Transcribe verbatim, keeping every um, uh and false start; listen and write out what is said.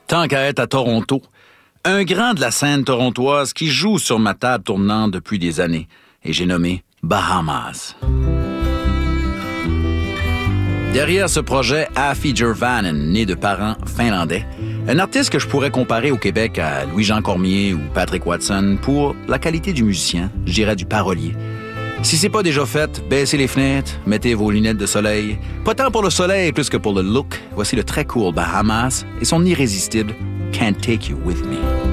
Tant qu'à être à Toronto, un grand de la scène torontoise qui joue sur ma table tournante depuis des années, et j'ai nommé Bahamas. Derrière ce projet, Afi Jervanen, né de parents finlandais, un artiste que je pourrais comparer au Québec à Louis-Jean Cormier ou Patrick Watson pour la qualité du musicien, je dirais du parolier. Si c'est pas déjà fait, baissez les fenêtres, mettez vos lunettes de soleil. Pas tant pour le soleil plus que pour le look. Voici le très cool Bahamas et son irrésistible Can't Take You With Me.